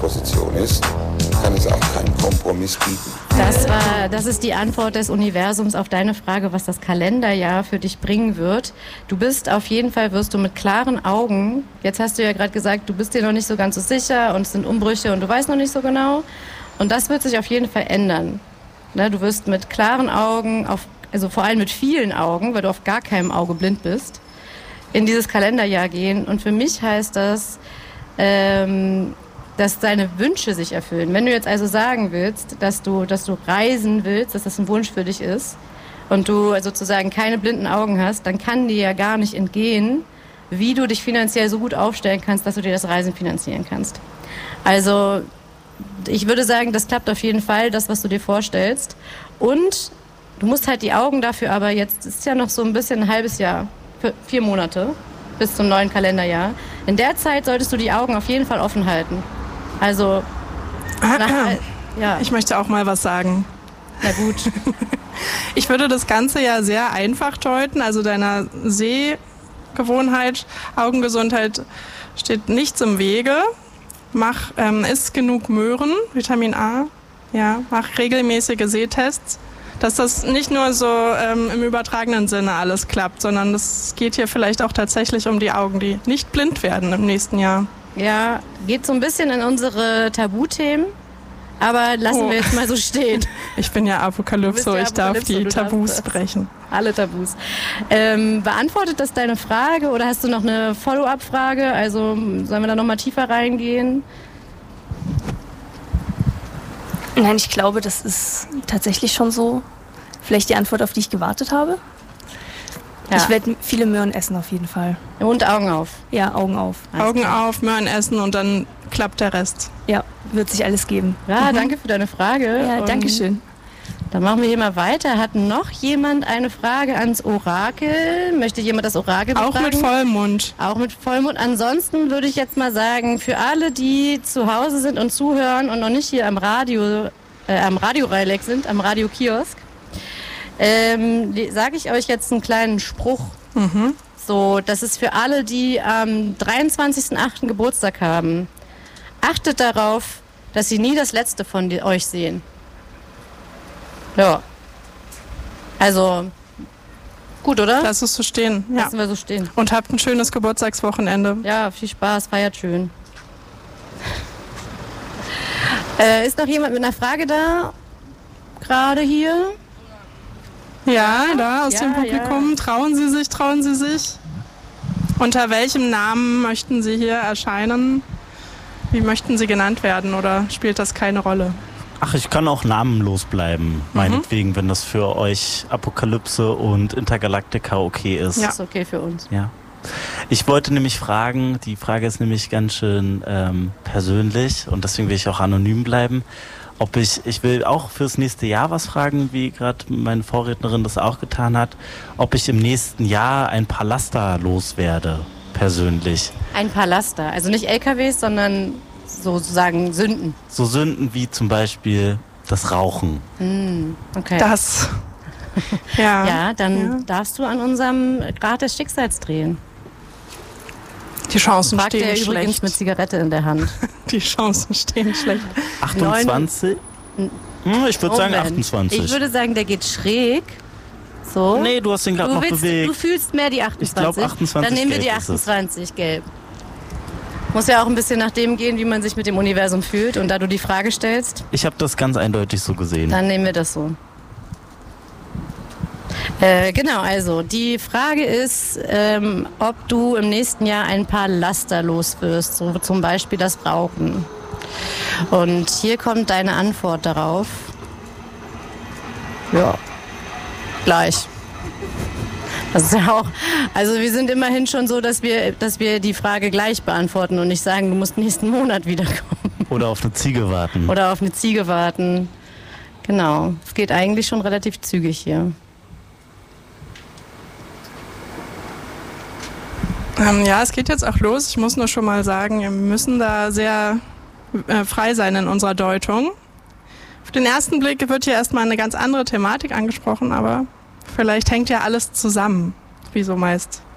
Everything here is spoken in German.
Position ist, kann es auch keinen Kompromiss bieten. Das ist die Antwort des Universums auf deine Frage, was das Kalenderjahr für dich bringen wird. Du bist auf jeden Fall, wirst du mit klaren Augen, jetzt hast du ja gerade gesagt, du bist dir noch nicht so ganz so sicher und es sind Umbrüche und du weißt noch nicht so genau. Und das wird sich auf jeden Fall ändern. Ne, du wirst mit klaren Augen, also vor allem mit vielen Augen, weil du auf gar keinem Auge blind bist, in dieses Kalenderjahr gehen. Und für mich heißt das, dass deine Wünsche sich erfüllen. Wenn du jetzt also sagen willst, dass du reisen willst, dass das ein Wunsch für dich ist und du sozusagen keine blinden Augen hast, dann kann dir ja gar nicht entgehen, wie du dich finanziell so gut aufstellen kannst, dass du dir das Reisen finanzieren kannst. Also ich würde sagen, das klappt auf jeden Fall, das, was du dir vorstellst. Und du musst halt die Augen dafür, aber jetzt ist ja noch so ein bisschen ein halbes Jahr, 4 Monate bis zum neuen Kalenderjahr. In der Zeit solltest du die Augen auf jeden Fall offen halten. Also, ja. Ich möchte auch mal was sagen. Na gut. Ich würde das Ganze ja sehr einfach deuten. Also deiner Sehgewohnheit, Augengesundheit steht nichts im Wege. Iss genug Möhren, Vitamin A. Ja, mach regelmäßige Sehtests. Dass das nicht nur so im übertragenen Sinne alles klappt, sondern es geht hier vielleicht auch tatsächlich um die Augen, die nicht blind werden im nächsten Jahr. Ja, geht so ein bisschen in unsere Tabuthemen, aber lassen wir jetzt mal so stehen. Ich bin ja Apokalypse, ich darf die Tabus brechen. Alle Tabus. Beantwortet das deine Frage oder hast du noch eine Follow-up-Frage? Also sollen wir da nochmal tiefer reingehen? Nein, ich glaube, das ist tatsächlich schon so. Vielleicht die Antwort, auf die ich gewartet habe. Ja. Ich werde viele Möhren essen auf jeden Fall. Und Augen auf. Ja, Augen auf. Augen auf, Möhren essen und dann klappt der Rest. Ja, wird sich alles geben. Ja, danke für deine Frage. Ja, danke schön. Dann machen wir hier mal weiter. Hat noch jemand eine Frage ans Orakel? Möchte jemand das Orakel befragen? Auch mit Vollmond. Auch mit Vollmond. Ansonsten würde ich jetzt mal sagen, für alle, die zu Hause sind und zuhören und noch nicht hier am Radio-Reileck sind, am Radio-Kiosk, sage ich euch jetzt einen kleinen Spruch. Mhm. So, das ist für alle, die am 23.08. Geburtstag haben. Achtet darauf, dass sie nie das Letzte von euch sehen. Ja. Also, gut, oder? Lass es so stehen. Ja. Lassen wir so stehen. Und habt ein schönes Geburtstagswochenende. Ja, viel Spaß, feiert schön. Ist noch jemand mit einer Frage da? Gerade hier? Ja, da aus dem Publikum. Ja. Trauen Sie sich? Unter welchem Namen möchten Sie hier erscheinen? Wie möchten Sie genannt werden oder spielt das keine Rolle? Ach, ich kann auch namenlos bleiben, meinetwegen, wenn das für euch Apokalypse und Intergalactica okay ist. Ja, ist okay für uns. Ja. Ich wollte nämlich fragen, die Frage ist nämlich ganz schön persönlich und deswegen will ich auch anonym bleiben. Ich will auch fürs nächste Jahr was fragen, wie gerade meine Vorrednerin das auch getan hat, ob ich im nächsten Jahr ein paar Laster loswerde, persönlich. Ein paar Laster, also nicht LKWs, sondern sozusagen Sünden. So Sünden wie zum Beispiel das Rauchen. Okay. Das. Ja. Ja, dann darfst du an unserem Grad des Schicksals drehen. Die Chancen Fragt stehen schlecht. Übrigens mit Zigarette in der Hand. Die Chancen stehen schlecht. 28? Ich würde sagen 28. Ich würde sagen, der geht schräg. So. Nee, du hast den gerade noch bewegt. Du fühlst mehr die 28. Ich glaube 28. Dann nehmen wir die 28 gelb. Muss ja auch ein bisschen nach dem gehen, wie man sich mit dem Universum fühlt. Und da du die Frage stellst... Ich habe das ganz eindeutig so gesehen. Dann nehmen wir das so. Genau, also die Frage ist, ob du im nächsten Jahr ein paar Laster los wirst, so zum Beispiel das Rauchen. Und hier kommt deine Antwort darauf. Ja, gleich. Das ist ja auch, also wir sind immerhin schon so, dass wir die Frage gleich beantworten und nicht sagen, du musst nächsten Monat wiederkommen. Oder auf eine Ziege warten. Oder auf eine Ziege warten. Genau, es geht eigentlich schon relativ zügig hier. Ja, es geht jetzt auch los. Ich muss nur schon mal sagen, wir müssen da sehr frei sein in unserer Deutung. Auf den ersten Blick wird hier erstmal eine ganz andere Thematik angesprochen, aber vielleicht hängt ja alles zusammen, wie so meist.